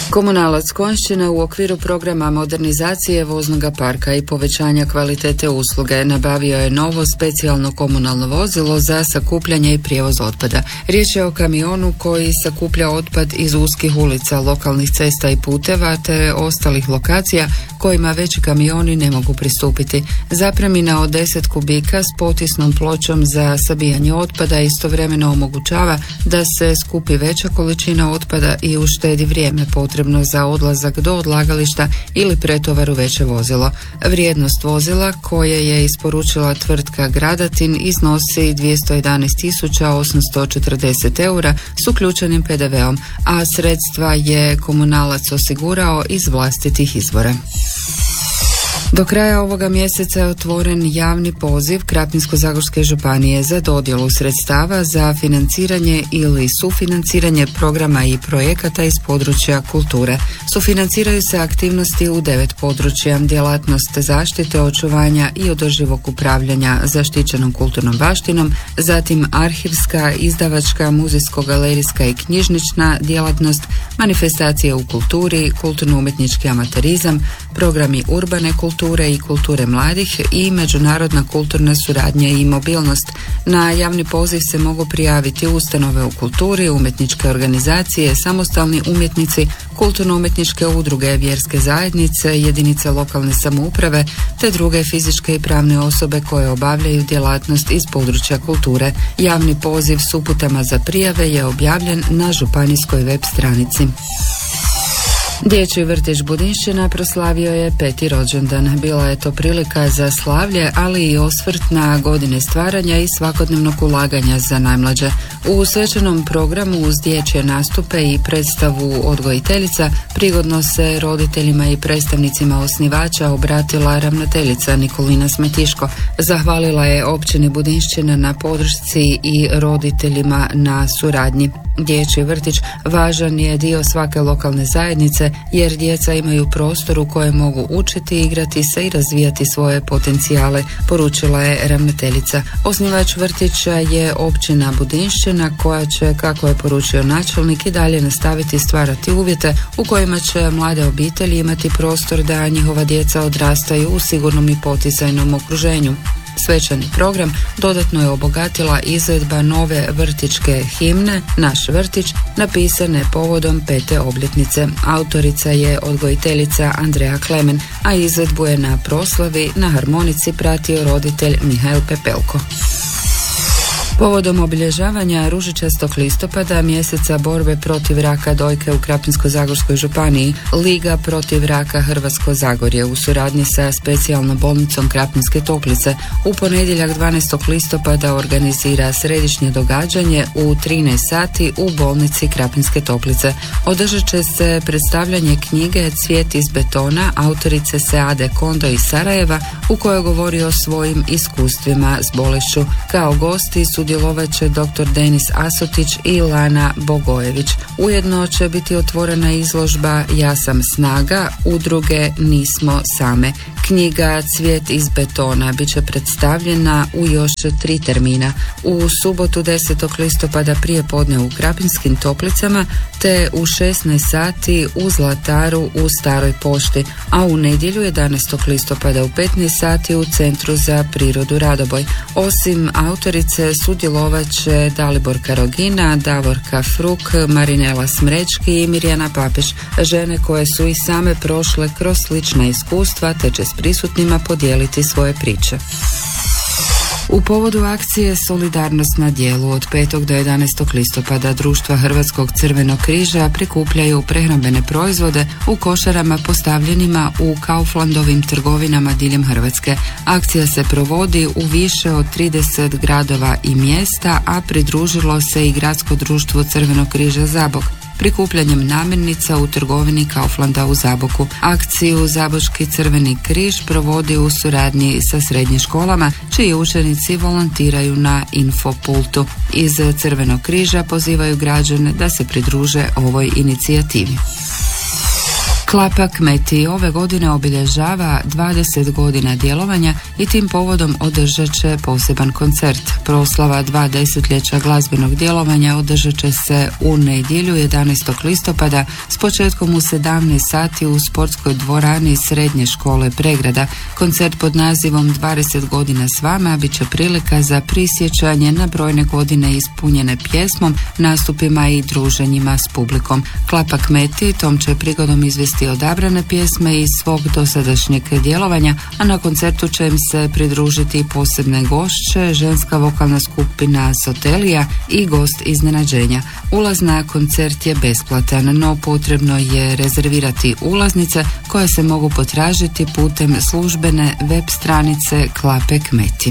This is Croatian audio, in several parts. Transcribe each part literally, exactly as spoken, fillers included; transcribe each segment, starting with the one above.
Komunalac Konjšćina u okviru programa modernizacije voznog parka i povećanja kvalitete usluge nabavio je novo specijalno komunalno vozilo za sakupljanje i prijevoz otpada. Riječ je o kamionu koji sakuplja otpad iz uskih ulica, lokalnih cesta i puteva te ostalih lokacija kojima veći kamioni ne mogu pristupiti. Zapremina od deset kubika s potisnom pločom za sabijanje otpada istovremeno omogućava da se skupi veća količina otpada i uštedi vrijeme potrebno za odlazak do odlagališta ili pretovaru veće vozilo. Vrijednost vozila koje je isporučila tvrtka Gradatin iznosi dvjesto jedanaest tisuća osamsto četrdeset eura s uključenim pe de veom, a sredstva je komunalac osigurao iz vlastitih izvora. Do kraja ovoga mjeseca je otvoren javni poziv Krapinsko-zagorske županije za dodjelu sredstava za financiranje ili sufinanciranje programa i projekata iz područja kulture. Sufinanciraju se aktivnosti u devet područja: djelatnost zaštite, očuvanja i održivog upravljanja zaštićenom kulturnom baštinom, zatim arhivska, izdavačka, muzejsko-galerijska i knjižnična djelatnost, manifestacije u kulturi, kulturno-umjetnički amaterizam, programi urbane kulture i kulture mladih i međunarodna kulturna suradnja i mobilnost. Na javni poziv se mogu prijaviti ustanove u kulturi, umjetničke organizacije, samostalni umjetnici, kulturno-umjetničke udruge, vjerske zajednice, jedinice lokalne samouprave te druge fizičke i pravne osobe koje obavljaju djelatnost iz područja kulture. Javni poziv s uputama za prijave je objavljen na županijskoj web stranici. Dječji vrtić Budinšćina proslavio je peti rođendan. Bila je to prilika za slavlje, ali i osvrt na godine stvaranja i svakodnevnog ulaganja za najmlađe. U svečanom programu uz dječje nastupe i predstavu odgojiteljica prigodno se roditeljima i predstavnicima osnivača obratila ravnateljica Nikolina Smetiško. Zahvalila je općini Budinšćina na podršci i roditeljima na suradnji. Dječji vrtić važan je dio svake lokalne zajednice jer djeca imaju prostor u kojem mogu učiti, igrati se i razvijati svoje potencijale, poručila je ravnateljica. Osnivač vrtića je općina Budinšćina koja će, kako je poručio načelnik, i dalje nastaviti stvarati uvjete u kojima će mlade obitelji imati prostor da njihova djeca odrastaju u sigurnom i poticajnom okruženju. Svečani program dodatno je obogatila izvedba nove vrtićke himne Naš vrtić, napisane povodom pete obljetnice. Autorica je odgojiteljica Andreja Klemen, a izvedbu je na proslavi na harmonici pratio roditelj Mihael Pepelko. Povodom obilježavanja ružičastog listopada, mjeseca borbe protiv raka dojke u Krapinsko-zagorskoj županiji, Liga protiv raka Hrvatsko Zagorje u suradnji sa specijalnom bolnicom Krapinske Toplice u ponedjeljak dvanaestog listopada organizira središnje događanje u trinaest sati u bolnici Krapinske Toplice. Održat će se predstavljanje knjige Cvijet iz betona autorice Seade Kondo iz Sarajeva, u kojoj govori o svojim iskustvima s bolešću. Kao gosti su sudjelovat će dr. Denis Asotić i Lana Bogojević. Ujedno će biti otvorena izložba Ja sam snaga, udruge Nismo same. Knjiga Cvijet iz betona bit će predstavljena u još tri termina. U subotu desetog listopada prije podne u Krapinskim Toplicama te u šesnaest sati u Zlataru u Staroj pošti, a u nedjelju jedanaestog listopada u petnaest sati u Centru za prirodu Radoboj. Osim autorice sudjelovat će Dalibor Karogina, Davorka Fruk, Marinela Smrečki i Mirjana Papeš, žene koje su i same prošle kroz slična iskustva te će s prisutnima podijeliti svoje priče. U povodu akcije Solidarnost na djelu od petog do jedanaestog listopada društva Hrvatskog crvenog križa prikupljaju prehrambene proizvode u košarama postavljenima u Kauflandovim trgovinama diljem Hrvatske. Akcija se provodi u više od trideset gradova i mjesta, a pridružilo se i Gradsko društvo Crvenog križa Zabok prikupljanjem namirnica u trgovini Kauflanda u Zaboku. Akciju Zabočki crveni križ provodi u suradnji sa srednjim školama, čiji učenici volontiraju na infopultu. Iz Crvenog križa pozivaju građane da se pridruže ovoj inicijativi. Klapa Kmeti ove godine obilježava dvadeset godina djelovanja i tim povodom održat će poseban koncert. Proslava dva desetljeća glazbenog djelovanja održat će se u nedjelju jedanaestog listopada s početkom u sedamnaest sati u sportskoj dvorani Srednje škole Pregrada. Koncert pod nazivom dvadeset godina s vama bit će prilika za prisjećanje na brojne godine ispunjene pjesmom, nastupima i druženjima s publikom. Klapa Kmeti tom će prigodom izvesti odabrane pjesme iz svog dosadašnjeg djelovanja, a na koncertu će im se pridružiti posebne gošće, ženska vokalna skupina Sotelija i gost iznenađenja. Ulaz na koncert je besplatan, no potrebno je rezervirati ulaznice koje se mogu potražiti putem službene web stranice Klape Kmeti.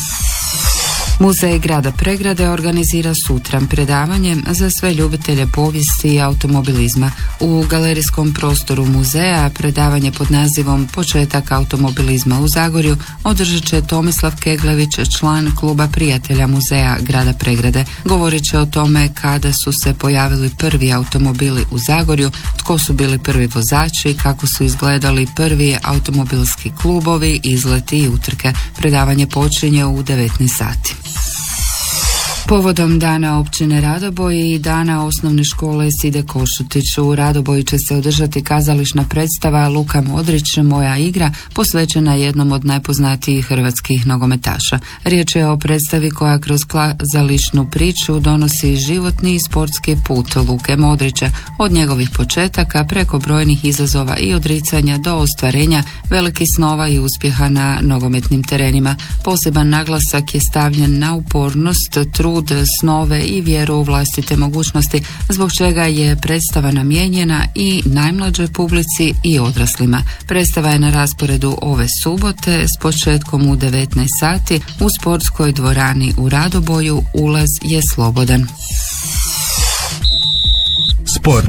Muzej grada Pregrade organizira sutra predavanje za sve ljubitelje povijesti i automobilizma. U galerijskom prostoru muzeja predavanje pod nazivom Početak automobilizma u Zagorju održat će Tomislav Keglević, član kluba prijatelja muzeja grada Pregrade. Govorit će o tome kada su se pojavili prvi automobili u Zagorju, tko su bili prvi vozači, kako su izgledali prvi automobilski klubovi, izleti i utrke. Predavanje počinje u devetnaest sati. Povodom dana općine Radoboj i dana osnovne škole Side Košutić u Radoboju će se održati kazališna predstava Luka Modrić, Moja igra, posvećena jednom od najpoznatijih hrvatskih nogometaša. Riječ je o predstavi koja kroz kazališnu priču donosi životni i sportski put Luke Modrića, od njegovih početaka preko brojnih izazova i odricanja do ostvarenja velikih snova i uspjeha na nogometnim terenima. Poseban naglasak je stavljen na upornost, trud, snove i vjeru u vlastite mogućnosti, zbog čega je predstava namijenjena i najmlađoj publici i odraslima. Predstava je na rasporedu ove subote s početkom u devetnaest sati u sportskoj dvorani u Radoboju. Ulaz je slobodan. Sport.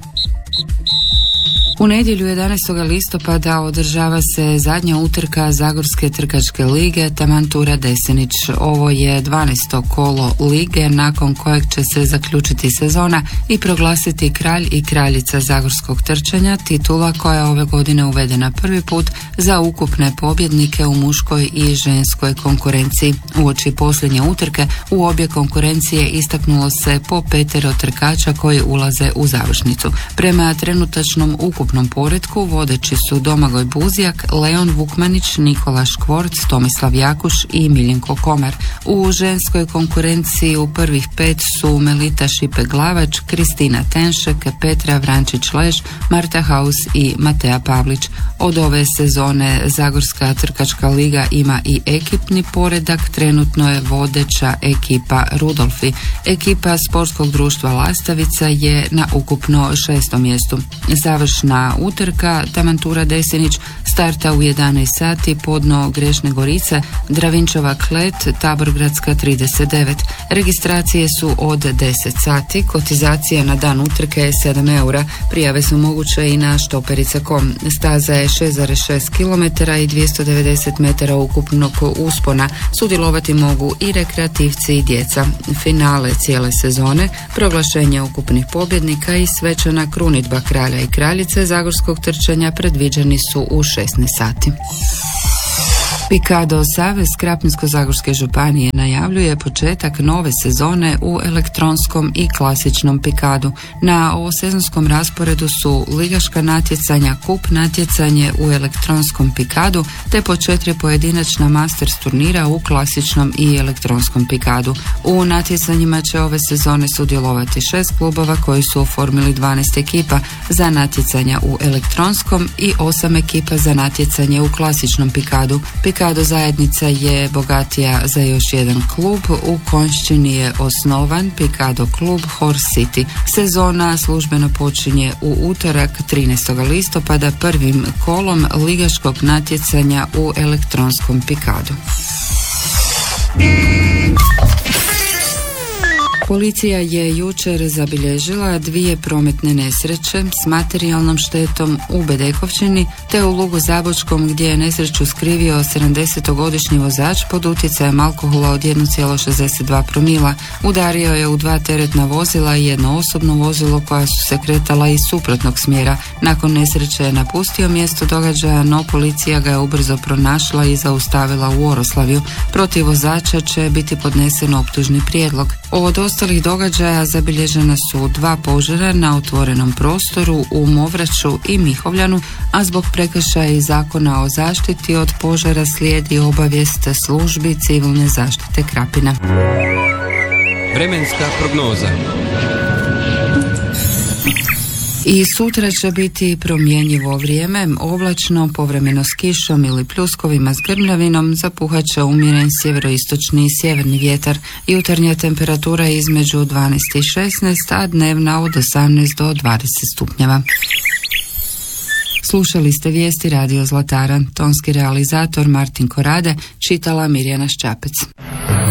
U nedjelju jedanaestog listopada održava se zadnja utrka Zagorske trkačke lige Tamantura Desenić. Ovo je dvanaesto kolo lige nakon kojeg će se zaključiti sezona i proglasiti kralj i kraljica zagorskog trčanja, titula koja je ove godine uvedena prvi put za ukupne pobjednike u muškoj i ženskoj konkurenciji. Uoči posljednje utrke u obje konkurencije istaknulo se po petero trkača koji ulaze u završnicu. Prema trenutačnom ukupnom poretku vodeći su Domagoj Buzijak, Leon Vukmanić, Nikola Škvorc, Tomislav Jakuš i Miljenko Komar. U ženskoj konkurenciji u prvih pet su Melita Šipe-Glavač, Kristina Tenšek, Petra Vrančić-Leš, Marta Haus i Matea Pavlić. Od ove sezone Zagorska trkačka liga ima i ekipni poredak, trenutno je vodeća ekipa Rudolfi. Ekipa sportskog društva Lastavica je na ukupno šestom mjestu. Završna utrka Tamantura Desenić starta u jedanaest sati podno Grešne Gorice, Dravinčova Klet, Taborgradska trideset devet. Registracije su od deset sati, kotizacija na dan utrke je sedam eura. Prijave su moguće i na štoperica točka com. Staza je šest zarez šest kilometara i dvjesto devedeset metara ukupnog uspona. Sudjelovati mogu i rekreativci i djeca. Finale cijele sezone, proglašenje ukupnih pobjednika i svečana krunidba kralja i kraljice zagorskog trčanja predviđeni su u šesnaest sati. Pikado Savez Krapinsko-zagorske županije najavljuje početak nove sezone u elektronskom i klasičnom pikadu. Na ovosezonskom rasporedu su ligaška natjecanja, kup natjecanje u elektronskom pikadu te po četiri pojedinačna masters turnira u klasičnom i elektronskom pikadu. U natjecanjima će ove sezone sudjelovati šest klubova koji su oformili dvanaest ekipa za natjecanja u elektronskom i osam ekipa za natjecanje u klasičnom pikadu. Pikado zajednica je bogatija za još jedan klub. U Konjšćini je osnovan Pikado klub Horse City. Sezona službeno počinje u utorak trinaestog listopada prvim kolom ligaškog natjecanja u elektronskom pikadu. Policija je jučer zabilježila dvije prometne nesreće s materijalnom štetom u Bedekovčini te u Lugu Zabočkom gdje je nesreću skrivio sedamdesetogodišnji vozač pod utjecajem alkohola od jedan zarez šezdeset dva promila. Udario je u dva teretna vozila i jedno osobno vozilo koja su se kretala iz suprotnog smjera. Nakon nesreće je napustio mjesto događaja, no policija ga je ubrzo pronašla i zaustavila u Oroslavju. Protiv vozača će biti podnesen optužni prijedlog. Od ostalih događaja zabilježena su dva požara na otvorenom prostoru u Movraću i Mihovljanu, a zbog prekršaja iz Zakona o zaštiti od požara slijedi obavijest službi civilne zaštite Krapina. Vremenska prognoza. I sutra će biti promjenjivo vrijeme, oblačno, povremeno s kišom ili pljuskovima s grmljavinom, zapuhat će umjeren sjeveroistočni i sjeverni vjetar. Jutarnja temperatura je između dvanaest i šesnaest, a dnevna od osamnaest do dvadeset stupnjeva. Slušali ste vijesti Radio Zlatara. Tonski realizator Martin Korade, čitala Mirjana Ščapec.